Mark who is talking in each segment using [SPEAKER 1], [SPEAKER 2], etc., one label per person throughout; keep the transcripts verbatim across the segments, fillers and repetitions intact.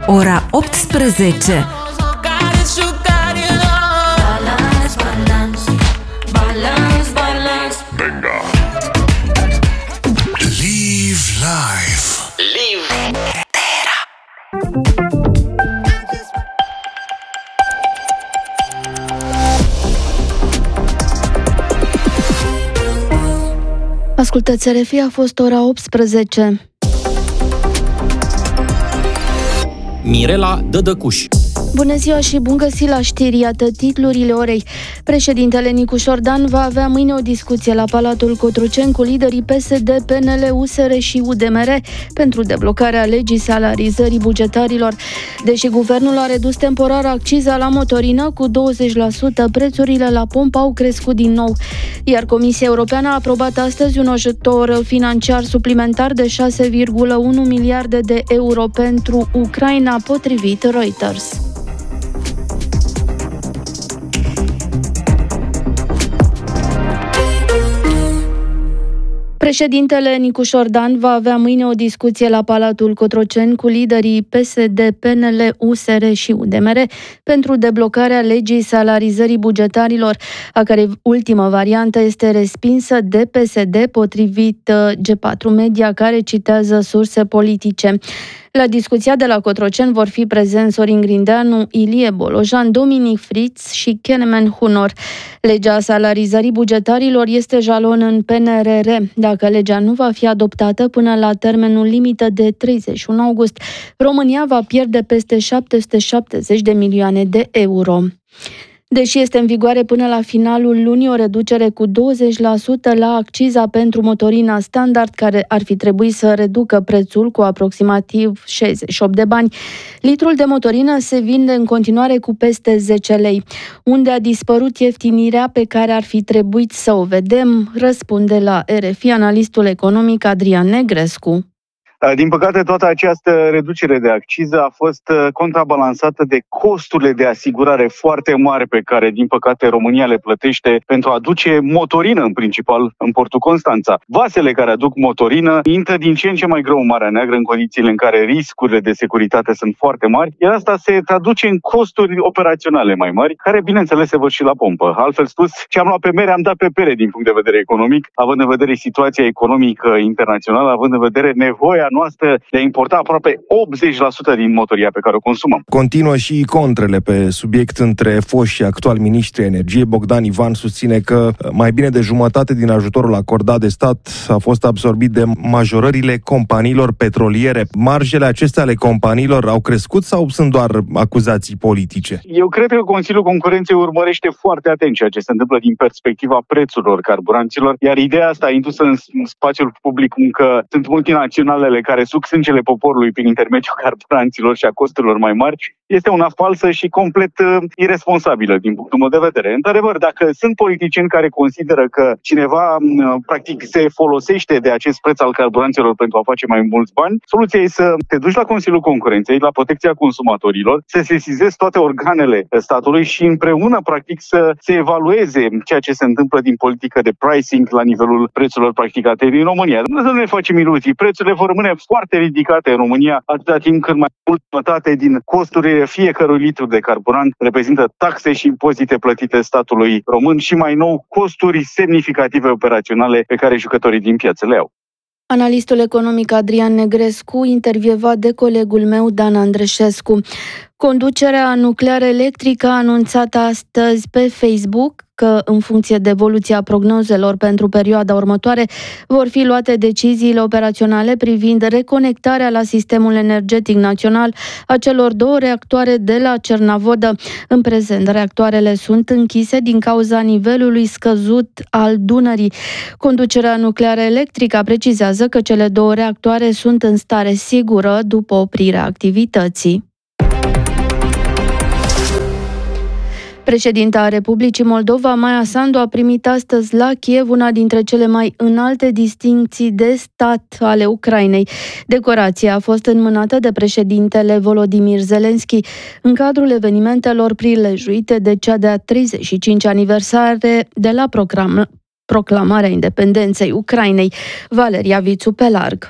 [SPEAKER 1] ora optsprezece.
[SPEAKER 2] Live life.
[SPEAKER 3] Live
[SPEAKER 1] Etera.
[SPEAKER 4] Ascultați R F I, a fost ora optsprezece.
[SPEAKER 5] Mirela Dădăcuș.
[SPEAKER 4] Bună ziua și bun găsit la știri, iată titlurile orei. Președintele Nicu Șordan va avea mâine o discuție la Palatul Cotroceni cu liderii P S D, P N L, U S R și U D M R pentru deblocarea legii salarizării bugetarilor. Deși guvernul a redus temporar acciza la motorină cu douăzeci la sută, prețurile la pompă au crescut din nou. Iar Comisia Europeană a aprobat astăzi un ajutor financiar suplimentar de șase virgulă unu miliarde de euro pentru Ucraina, potrivit Reuters. Președintele Nicu Șordan va avea mâine o discuție la Palatul Cotroceni cu liderii P S D, P N L, U S R și U D M R pentru deblocarea legii salarizării bugetarilor, a cărei ultimă variantă este respinsă de P S D, potrivit G patru Media, care citează surse politice. La discuția de la Cotroceni vor fi prezenți Sorin Grindeanu, Ilie Bolojan, Dominic Fritz și Kenemen Hunor. Legea salarizării bugetarilor este jalon în P N R R. Dacă legea nu va fi adoptată până la termenul limită de treizeci și unu august, România va pierde peste șapte sute șaptezeci de milioane de euro. Deși este în vigoare până la finalul lunii o reducere cu douăzeci la sută la acciza pentru motorina standard, care ar fi trebuit să reducă prețul cu aproximativ șaizeci și opt de bani, litrul de motorină se vinde în continuare cu peste zece lei. Unde a dispărut ieftinirea pe care ar fi trebuit să o vedem, răspunde la R F I analistul economic Adrian Negrescu.
[SPEAKER 6] Din păcate, toată această reducere de acciză a fost contrabalansată de costurile de asigurare foarte mari pe care, din păcate, România le plătește pentru a aduce motorină, în principal, în portul Constanța. Vasele care aduc motorină intră din ce în ce mai greu în Marea Neagră, în condițiile în care riscurile de securitate sunt foarte mari, iar asta se traduce în costuri operaționale mai mari, care, bineînțeles, se văd și la pompă. Altfel spus, ce am luat pe mere, am dat pe pere din punct de vedere economic, având în vedere situația economică internațională, având în vedere nevoia noastră de a importa aproape optzeci la sută din motoria pe care o consumăm.
[SPEAKER 7] Continuă și contrele pe subiect între foști și actuali miniștri energiei. Bogdan Ivan susține că mai bine de jumătate din ajutorul acordat de stat a fost absorbit de majorările companiilor petroliere. Marjele acestea ale companiilor au crescut sau sunt doar acuzații politice?
[SPEAKER 6] Eu cred că Consiliul Concurenței urmărește foarte atent ceea ce se întâmplă din perspectiva prețurilor carburanților, iar ideea asta a indusă în spațiul public că sunt multinaționalele care suc sângele poporului prin intermediul carburanților și a costurilor mai mari, este una falsă și complet uh, irresponsabilă din punctul meu de vedere. Într-adevăr, dacă sunt politicieni care consideră că cineva uh, practic se folosește de acest preț al carburanților pentru a face mai mulți bani, soluția e să te duci la Consiliul Concurenței, la Protecția Consumatorilor, să sesizezi toate organele statului și împreună practic să se evalueze ceea ce se întâmplă din politică de pricing la nivelul prețurilor practicate din România. Nu să ne facem iluzii, prețurile vor rămâne foarte ridicate în România, atâta timp cât mai mult jumătate din costurile fiecărui litru de carburant reprezintă taxe și impozite plătite statului român și, mai nou, costuri semnificative operaționale pe care jucătorii din piață le au.
[SPEAKER 4] Analistul economic Adrian Negrescu, intervievat de colegul meu Dan Andreșescu. Conducerea nucleară electrică a anunțat astăzi pe Facebook că, în funcție de evoluția prognozelor pentru perioada următoare, vor fi luate deciziile operaționale privind reconectarea la sistemul energetic național a celor două reactoare de la Cernavodă. În prezent, reactoarele sunt închise din cauza nivelului scăzut al Dunării. Conducerea nucleară electrică precizează că cele două reactoare sunt în stare sigură după oprirea activității. Președinta Republicii Moldova, Maia Sandu, a primit astăzi la Kiev una dintre cele mai înalte distincții de stat ale Ucrainei. Decorația a fost înmânată de președintele Volodymyr Zelensky în cadrul evenimentelor prilejuite de cea de-a treizeci și cincea aniversare de la proclam- proclamarea independenței Ucrainei. Valeria Vițu pe larg.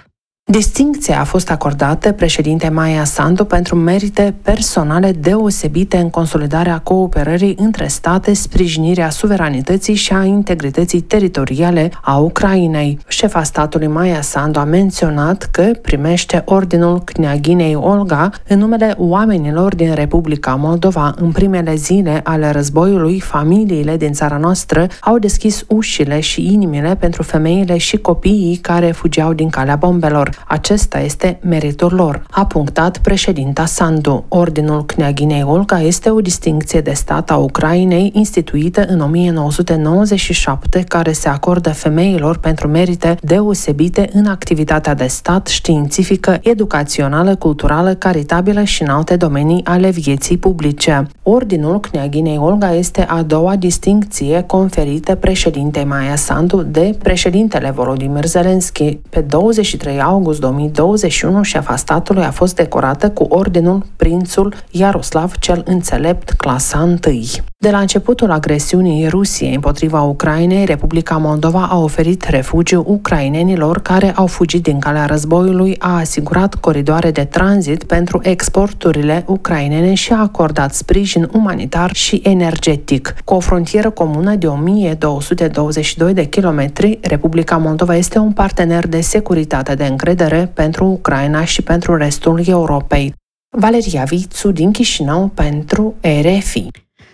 [SPEAKER 3] Distincția a fost acordată președinte Maia Sandu pentru merite personale deosebite în consolidarea cooperării între state, sprijinirea suveranității și a integrității teritoriale a Ucrainei. Șefa statului Maia Sandu a menționat că primește Ordinul Kneaginei Olga în numele oamenilor din Republica Moldova. În primele zile ale războiului, familiile din țara noastră au deschis ușile și inimile pentru femeile și copiii care fugeau din calea bombelor. Acesta este meritul lor, a punctat președinta Sandu. Ordinul Kneaginei Olga este o distincție de stat a Ucrainei instituită în o mie nouă sute nouăzeci și șapte, care se acordă femeilor pentru merite deosebite în activitatea de stat, științifică, educațională, culturală, caritabilă și în alte domenii ale vieții publice. Ordinul Kneaginei Olga este a doua distincție conferită președintei Maia Sandu de președintele Volodymyr Zelensky. Pe douăzeci și trei august două mii douăzeci și unu, șefa statului a fost decorată cu ordinul Prințul Iaroslav cel Înțelept, clasa unu. De la începutul agresiunii Rusiei împotriva Ucrainei, Republica Moldova a oferit refugiu ucrainenilor care au fugit din calea războiului, a asigurat coridoare de tranzit pentru exporturile ucrainene și a acordat sprijin umanitar și energetic. Cu o frontieră comună de o mie două sute douăzeci și doi de kilometri, Republica Moldova este un partener de securitate de încredere pentru Ucraina și pentru restul Europei. Valeria Vițu din Chișinău pentru R F I.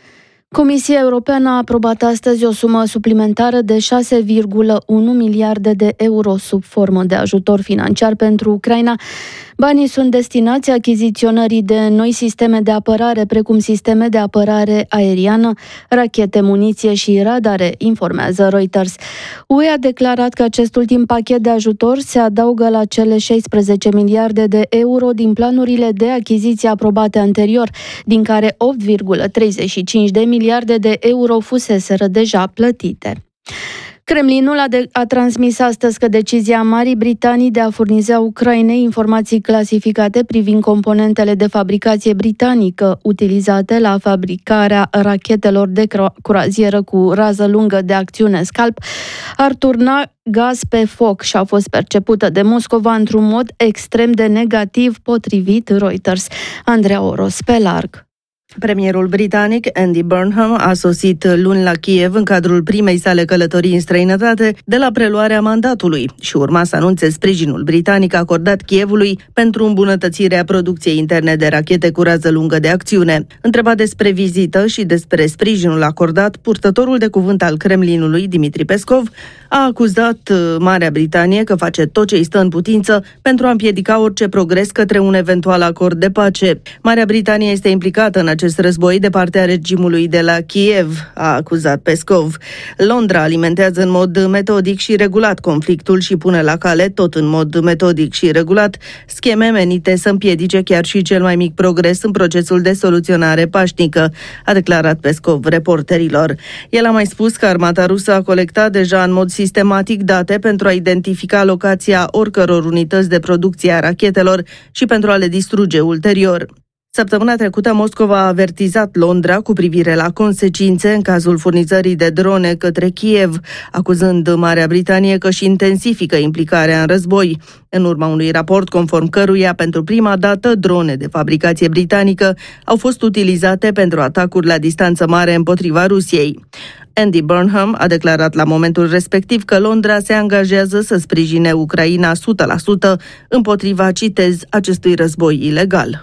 [SPEAKER 4] Comisia Europeană a aprobat astăzi o sumă suplimentară de șase virgulă unu miliarde de euro sub formă de ajutor financiar pentru Ucraina. Banii sunt destinați achiziționării de noi sisteme de apărare, precum sisteme de apărare aeriană, rachete, muniție și radare, informează Reuters. U E a declarat că acest ultim pachet de ajutor se adaugă la cele șaisprezece miliarde de euro din planurile de achiziție aprobate anterior, din care opt virgulă treizeci și cinci de miliarde de euro fuseseră deja plătite. Kremlinul a, de- a transmis astăzi că decizia Marii Britanii de a furniza Ucrainei informații clasificate privind componentele de fabricație britanică utilizate la fabricarea rachetelor de cro- croazieră cu rază lungă de acțiune Scalp ar turna gaz pe foc și a fost percepută de Moscova într-un mod extrem de negativ, potrivit Reuters. Andreea Oros, pe larg.
[SPEAKER 8] Premierul britanic Andy Burnham a sosit luni la Kiev în cadrul primei sale călătorii în străinătate de la preluarea mandatului și urma să anunțe sprijinul britanic acordat Kievului pentru îmbunătățirea producției interne de rachete cu rază lungă de acțiune. Întrebat despre vizită și despre sprijinul acordat, purtătorul de cuvânt al Kremlinului, Dmitri Peskov, a acuzat Marea Britanie că face tot ce îi stă în putință pentru a împiedica orice progres către un eventual acord de pace. Marea Britanie este implicată în acest război de partea regimului de la Kiev, a acuzat Peskov. Londra alimentează în mod metodic și regulat conflictul și pune la cale, tot în mod metodic și regulat, scheme menite să împiedice chiar și cel mai mic progres în procesul de soluționare pașnică, a declarat Peskov reporterilor. El a mai spus că armata rusă a colectat deja în mod sistematic date pentru a identifica locația oricăror unități de producție a rachetelor și pentru a le distruge ulterior. Săptămâna trecută, Moscova a avertizat Londra cu privire la consecințe în cazul furnizării de drone către Kiev, acuzând Marea Britanie că își intensifică implicarea în război, în urma unui raport conform căruia, pentru prima dată, drone de fabricație britanică au fost utilizate pentru atacuri la distanță mare împotriva Rusiei. Andy Burnham a declarat la momentul respectiv că Londra se angajează să sprijine Ucraina o sută la sută împotriva, citez, acestui război ilegal.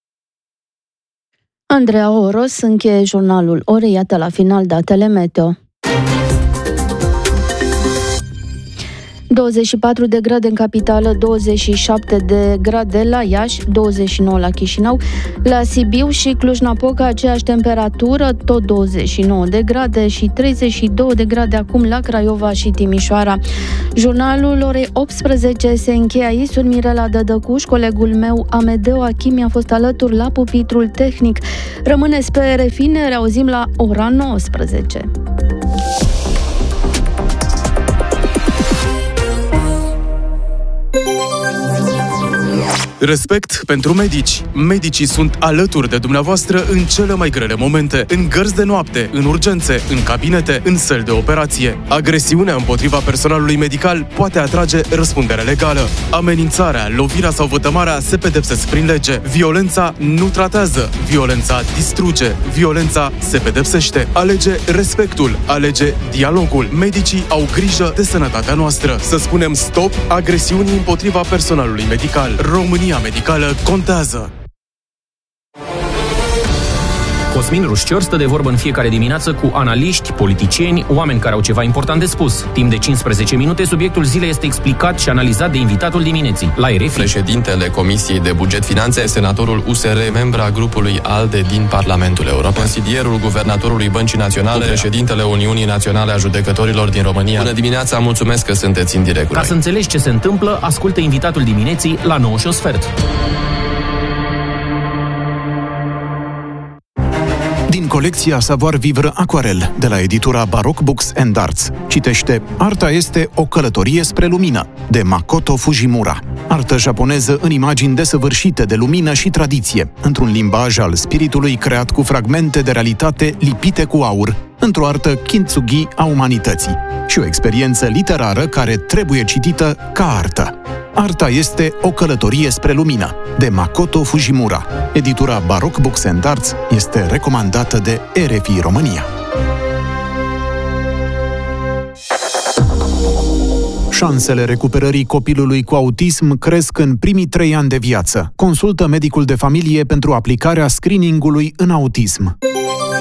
[SPEAKER 4] Andreea Oros încheie jurnalul orei, iată la final datele meteo. douăzeci și patru de grade în capitală, douăzeci și șapte de grade la Iași, douăzeci și nouă la Chișinău, la Sibiu și Cluj-Napoca aceeași temperatură, tot douăzeci și nouă de grade și treizeci și două de grade acum la Craiova și Timișoara. Jurnalul orei optsprezece se încheie aici. Sunt Mirela Dădăcuș, colegul meu Amedeo Achimi a fost alături la pupitrul tehnic. Rămâneți pe R F I, ne reauzim la ora nouăsprezece.
[SPEAKER 9] Respect pentru medici. Medicii sunt alături de dumneavoastră în cele mai grele momente, în gărzi de noapte, în urgențe, în cabinete, în săli de operație. Agresiunea împotriva personalului medical poate atrage răspundere legală. Amenințarea, lovirea sau vătămarea se pedepsesc prin lege. Violența nu tratează, violența distruge, violența se pedepsește. Alege respectul, alege dialogul. Medicii au grijă de sănătatea noastră. Să spunem stop agresiunii împotriva personalului medical. România medicală contează.
[SPEAKER 5] Cosmin Rușcior stă de vorbă în fiecare dimineață cu analiști, politicieni, oameni care au ceva important de spus. Timp de cincisprezece minute, subiectul zilei este explicat și analizat de invitatul dimineții. La R F I.
[SPEAKER 10] Președintele Comisiei de Buget Finanțe, senatorul U S R, membra grupului ALDE din Parlamentul European, consilierul guvernatorului Băncii Naționale, președintele Uniunii Naționale a Judecătorilor din România. Bună dimineața, mulțumesc că sunteți în direct.
[SPEAKER 5] Ca să înțelegi ce se întâmplă, ascultă invitatul dimineții la nouă și un sfert.
[SPEAKER 11] Din colecția Savoir Vivre Aquarel, de la editura Baroque Books and Arts. Citește Arta este o călătorie spre lumină, de Makoto Fujimura. Artă japoneză în imagini desăvârșite de lumină și tradiție, într-un limbaj al spiritului creat cu fragmente de realitate lipite cu aur, într-o artă kintsugi a umanității și o experiență literară care trebuie citită ca artă. Arta este o călătorie spre lumină, de Makoto Fujimura. Editura Baroque Books and Arts este recomandată de R F I România. Șansele recuperării copilului cu autism cresc în primii trei ani de viață. Consultă medicul de familie pentru aplicarea screeningului în autism.